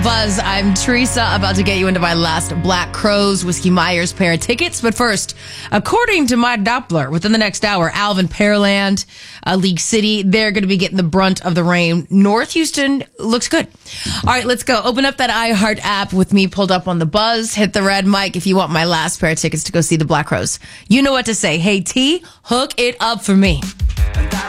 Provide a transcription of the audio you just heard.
Buzz, I'm Teresa, about to get you into my last Black Crowes Whiskey Myers pair of tickets. But first, according to my Doppler, within the next hour, Alvin Pearland, League City, they're going to be getting the brunt of the rain. North Houston looks good. All right, let's go. Open up that iHeart app with me pulled up on the Buzz. Hit the red mic if you want my last pair of tickets to go see the Black Crowes. You know what to say. Hey, T, hook it up for me.